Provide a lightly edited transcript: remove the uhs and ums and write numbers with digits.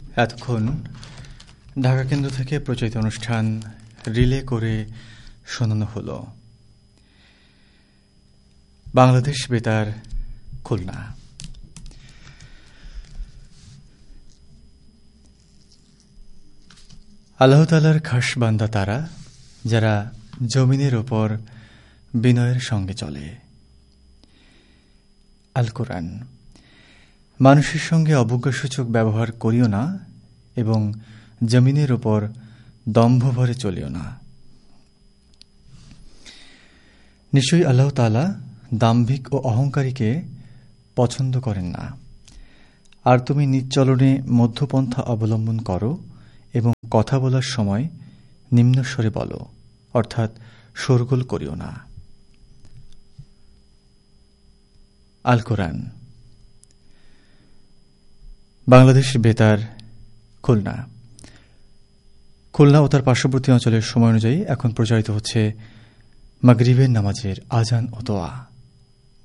এতক্ষণ ঢাকা কেন্দ্র থেকে প্রচারিত অনুষ্ঠান রিলে করে শোনানো হলো বাংলাদেশ বেতার খুলনা। আল্লাহ তাআলার খাস বান্দা তারা যারা জমিনের ওপর বিনয়ের সঙ্গে চলে। আল কোরআন। মানুষের সঙ্গে অবজ্ঞাসূচক ব্যবহার করিও না এবং জমিনের ওপর দম্ভ ভরে চলিও না। নিশ্চয়ই আল্লাহ তাআলা দাম্ভিক ও অহংকারীকে পছন্দ করেন না। আর তুমি নিজ চলনে মধ্যপন্থা অবলম্বন করো এবং কথা বলার সময় নিম্নস্বরে বলো, অর্থাৎ শোরগোল করিও না। আল কোরআন। বাংলাদেশ বেতার খুলনা। খুলনা ও তার পার্শ্ববর্তী অঞ্চলের সময় অনুযায়ী এখন প্রচারিত হচ্ছে মাগরিবের নামাজের আজান ও দোয়া।